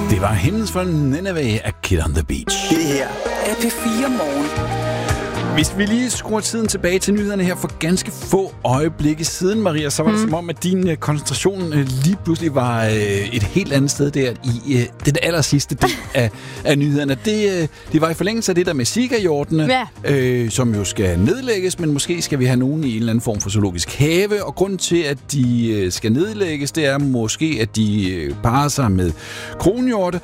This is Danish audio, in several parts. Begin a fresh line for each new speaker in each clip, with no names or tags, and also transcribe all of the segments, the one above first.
Det var hendes fra Nineveh af Kid on the Beach.
Det her er P4 Morgen.
Hvis vi lige skruer tiden tilbage til nyhederne her for ganske få øjeblikke siden, Maria, så var det som om, at din koncentration lige pludselig var et helt andet sted der i den allersidste del af nyhederne. Det var i forlængelse af det der med sikahjortene, som jo skal nedlægges, men måske skal vi have nogen i en eller anden form for zoologisk have, og grunden til, at de skal nedlægges, det er måske, at de parer sig med kronhjorte,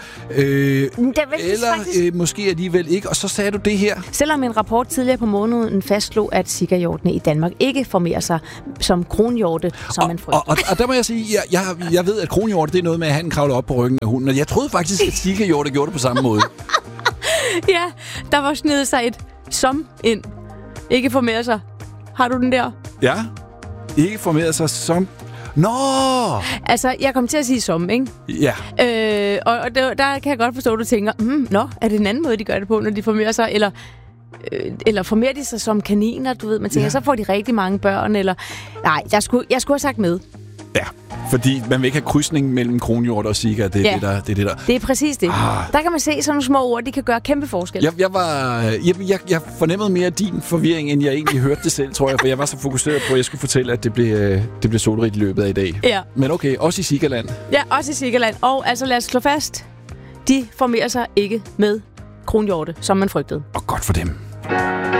eller måske alligevel ikke, og så sagde du det her.
Selvom en rapport tidligere på måneden fastslog, at sikahjortene i Danmark ikke formerer sig som kronhjorte, som man frygter.
Og der må jeg sige, jeg ved, at kronhjorte, det er noget med, at han kravler op på ryggen af hunden, og jeg troede faktisk, at sikahjorte gjorde det på samme måde.
Ja, der var snedet sig et som ind. Ikke formerer sig. Har du den der?
Ja, ikke formerer sig som... Nå!
Altså, jeg kom til at sige som, ikke?
Ja.
Og der kan jeg godt forstå, at du tænker, er det en anden måde, de gør det på, når de formerer sig? Eller formerer de sig som kaniner, du ved? Man tænker, så får de rigtig mange børn, eller... Nej, jeg skulle have sagt med.
Ja, fordi man vil ikke have krydsning mellem kronhjort og sika. Det er det der.
Det er præcis det. Der kan man se sådan nogle små ord, de kan gøre kæmpe forskel.
Jeg fornemmede mere din forvirring, end jeg egentlig hørte det selv, tror jeg, for jeg var så fokuseret på, at jeg skulle fortælle, at det blev solrigt i løbet af i dag.
Ja.
Men okay, også i Sikaland.
Ja, også i Sikaland. Og altså lad os slå fast, de formerer sig ikke med kronhjorte, som man frygtede.
Og godt for dem.